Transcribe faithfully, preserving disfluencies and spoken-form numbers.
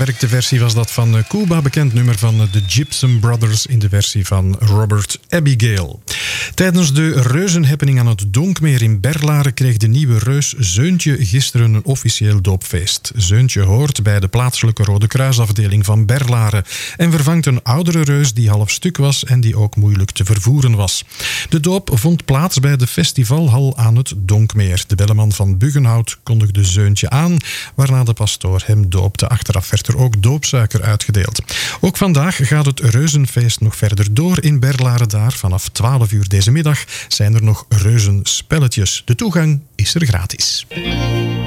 bewerkte versie was dat van Cuba, bekend nummer van de Gypsum Brothers in de versie van Robert Abigail. Tijdens de reuzenhappening aan het Donkmeer in Berlaren kreeg de nieuwe reus Zeuntje gisteren een officieel doopfeest. Zeuntje hoort bij de plaatselijke Rode Kruisafdeling van Berlaren en vervangt een oudere reus die half stuk was en die ook moeilijk te vervoeren was. De doop vond plaats bij de festivalhal aan het Donkmeer. De belleman van Buggenhout kondigde Zeuntje aan, waarna de pastoor hem doopte. Achteraf werd er ook doopsuiker uitgedeeld. Ook vandaag gaat het reuzenfeest nog verder door in Berlaren. Daar vanaf twaalf uur deze middag zijn er nog reuzenspelletjes. De toegang is er gratis.